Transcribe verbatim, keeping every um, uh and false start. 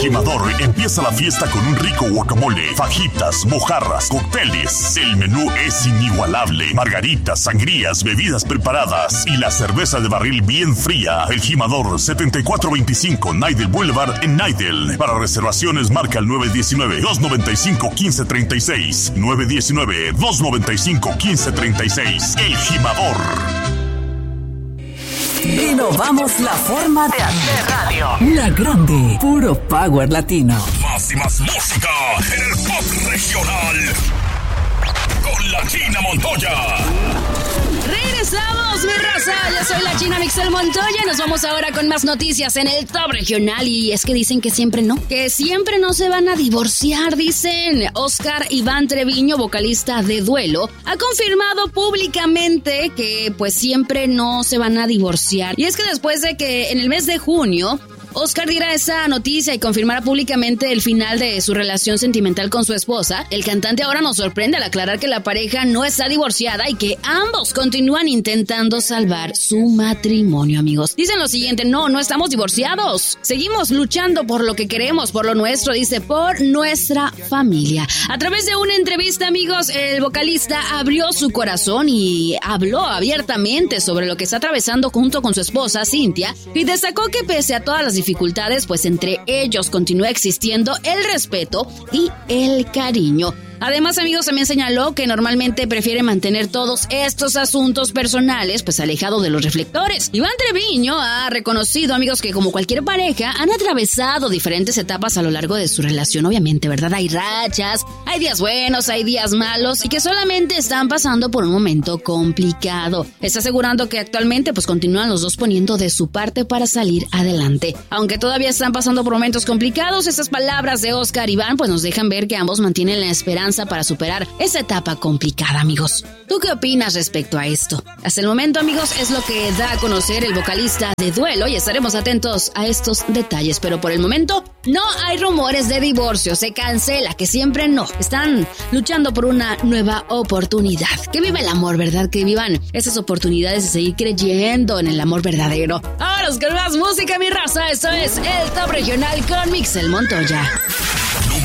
Jimador empieza la fiesta con un rico guacamole, fajitas, mojarras, cócteles. El menú es inigualable. Margaritas, sangrías, bebidas preparadas y la cerveza de barril bien fría. El Jimador, setenta y cuatro veinticinco Nidel Boulevard en Nidel. Para reservaciones marca el nueve uno nueve, dos nueve cinco, uno cinco tres seis. nueve uno nueve, dos nueve cinco, uno cinco tres seis. El Jimador. Innovamos la forma de hacer radio. La grande, puro power latino. Más y más música en el pop regional. Con la China Montoya. Regresamos, mi raza. Yo soy la China Mixel Montoya y nos vamos ahora con más noticias en el top regional. Y es que dicen que siempre no, que siempre no se van a divorciar, dicen. Oscar Iván Treviño, vocalista de Duelo, ha confirmado públicamente que pues siempre no se van a divorciar. Y es que después de que en el mes de junio Oscar diera esa noticia y confirmara públicamente el final de su relación sentimental con su esposa, el cantante ahora nos sorprende al aclarar que la pareja no está divorciada y que ambos continúan intentando salvar su matrimonio, amigos. Dicen lo siguiente: no, no estamos divorciados. Seguimos luchando por lo que queremos, por lo nuestro, dice, por nuestra familia. A través de una entrevista, amigos, el vocalista abrió su corazón y habló abiertamente sobre lo que está atravesando junto con su esposa, Cintia, y destacó que pese a todas las dificultades, pues entre ellos continúa existiendo el respeto y el cariño. Además, amigos, también señaló que normalmente prefiere mantener todos estos asuntos personales pues alejado de los reflectores. Iván Treviño ha reconocido, amigos, que como cualquier pareja han atravesado diferentes etapas a lo largo de su relación, obviamente, ¿verdad? Hay rachas, hay días buenos, hay días malos y que solamente están pasando por un momento complicado. Está asegurando que actualmente pues continúan los dos poniendo de su parte para salir adelante. Aunque todavía están pasando por momentos complicados, estas palabras de Oscar Iván pues nos dejan ver que ambos mantienen la esperanza para superar esa etapa complicada, amigos. ¿Tú qué opinas respecto a esto? Hasta el momento, amigos, es lo que da a conocer el vocalista de Duelo y estaremos atentos a estos detalles, pero por el momento no hay rumores de divorcio, se cancela, que siempre no. Están luchando por una nueva oportunidad. Que viva el amor, ¿verdad? Que vivan esas oportunidades de seguir creyendo en el amor verdadero. Ahora con más música, mi raza, esto es el Top Regional con Mixel Montoya.